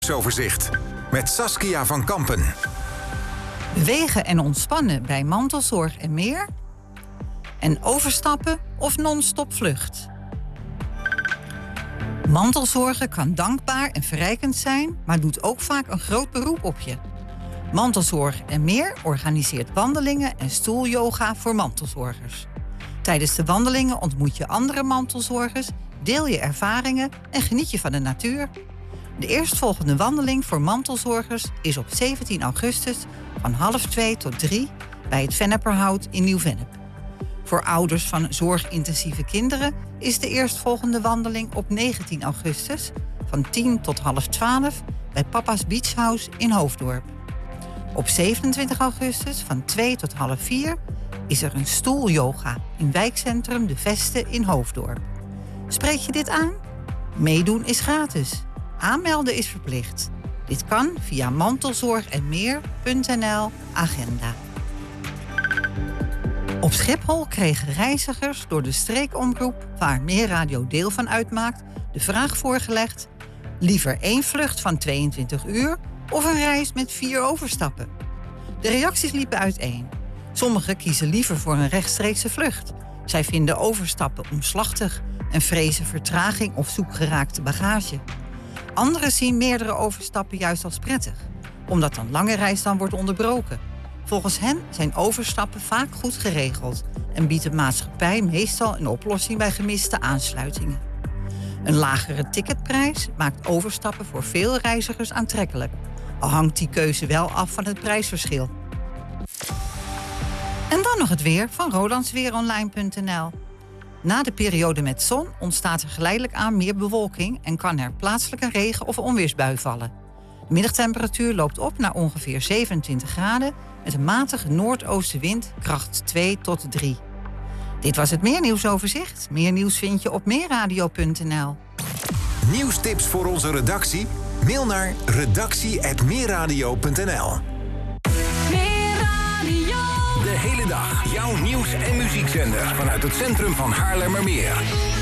Overzicht met Saskia van Kampen. Bewegen en ontspannen bij mantelzorg en meer. En overstappen of non-stop vlucht. Mantelzorgen kan dankbaar en verrijkend zijn, maar doet ook vaak een groot beroep op je. Mantelzorg en meer organiseert wandelingen en stoelyoga voor mantelzorgers. Tijdens de wandelingen ontmoet je andere mantelzorgers, deel je ervaringen en geniet je van de natuur. De eerstvolgende wandeling voor mantelzorgers is op 17 augustus van 12:30 tot 3 bij het Venneperhout in Nieuw-Vennep. Voor ouders van zorgintensieve kinderen is de eerstvolgende wandeling op 19 augustus van 10 tot 11:30 bij Papa's Beach House in Hoofddorp. Op 27 augustus van 2 tot 3:30 is er een stoelyoga in wijkcentrum De Veste in Hoofddorp. Spreek je dit aan? Meedoen is gratis. Aanmelden is verplicht. Dit kan via mantelzorgenmeer.nl agenda. Op Schiphol kregen reizigers door de streekomroep, waar Meerradio deel van uitmaakt, de vraag voorgelegd: liever 1 vlucht van 22 uur of een reis met 4 overstappen? De reacties liepen uiteen. Sommigen kiezen liever voor een rechtstreekse vlucht. Zij vinden overstappen omslachtig en vrezen vertraging of zoekgeraakte bagage. Anderen zien meerdere overstappen juist als prettig, omdat een lange reis dan wordt onderbroken. Volgens hen zijn overstappen vaak goed geregeld en biedt de maatschappij meestal een oplossing bij gemiste aansluitingen. Een lagere ticketprijs maakt overstappen voor veel reizigers aantrekkelijk, al hangt die keuze wel af van het prijsverschil. En dan nog het weer van rolandsweeronline.nl. Na de periode met zon ontstaat er geleidelijk aan meer bewolking en kan er plaatselijk een regen- of onweersbui vallen. De middagtemperatuur loopt op naar ongeveer 27 graden met een matige noordoostenwind, kracht 2 tot 3. Dit was het Meernieuwsoverzicht. Meer nieuws vind je op meerradio.nl. Nieuwstips voor onze redactie? Mail naar redactie@meerradio.nl. De hele dag jouw nieuws- en muziekzender vanuit het centrum van Haarlemmermeer.